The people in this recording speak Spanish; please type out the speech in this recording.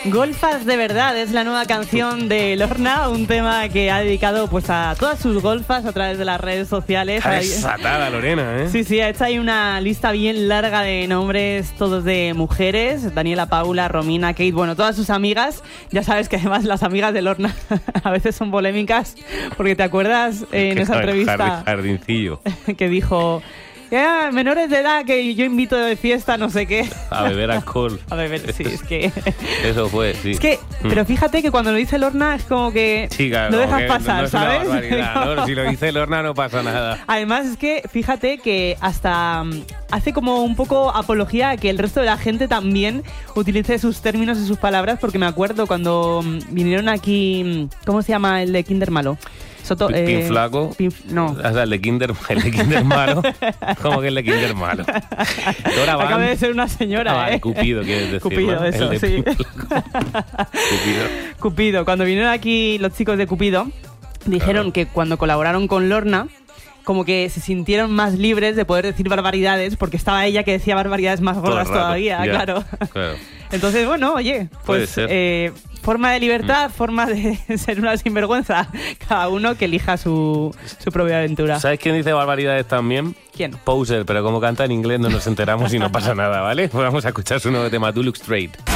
Golfas de verdad es la nueva canción de Lorna, un tema que ha dedicado pues a todas sus golfas a través de las redes sociales. Está desatada, Lorena, ¿eh? Sí, ha hecho ahí una lista bien larga de nombres, todos de mujeres: Daniela, Paula, Romina, Kate, bueno, todas sus amigas. Ya sabes que además las amigas de Lorna a veces son polémicas, porque te acuerdas en esa entrevista jardincillo que dijo: menores de edad que yo invito de fiesta, no sé qué. A beber alcohol. A beber, sí, es que... Eso fue, sí. Es que, pero fíjate que cuando lo dice Lorna es como que Chica, lo dejas que pasar, no es ¿sabes? ¿no? Si lo dice Lorna no pasa nada. Además es que, fíjate que hasta hace como un poco apología a que el resto de la gente también utilice sus términos y sus palabras, porque me acuerdo cuando vinieron aquí, ¿cómo se llama el de Kinder Malo? Pinflaco. No. O sea, el de Kinder malo. ¿Cómo que el de Kinder malo? Acaba de ser una señora, Cupido, quieres decir. Cupido, ¿no? Eso, sí. Cupido. Cuando vinieron aquí los chicos de Cupido, dijeron que cuando colaboraron con Lorna, como que se sintieron más libres de poder decir barbaridades, porque estaba ella que decía barbaridades más gordas todavía, claro. Entonces, bueno, oye, pues forma de libertad, forma de ser una sinvergüenza. Cada uno que elija su propia aventura. ¿Sabes quién dice barbaridades también? ¿Quién? Poser, pero como canta en inglés no nos enteramos y no pasa nada, ¿vale? Pues vamos a escuchar su nuevo tema, Do Look Straight.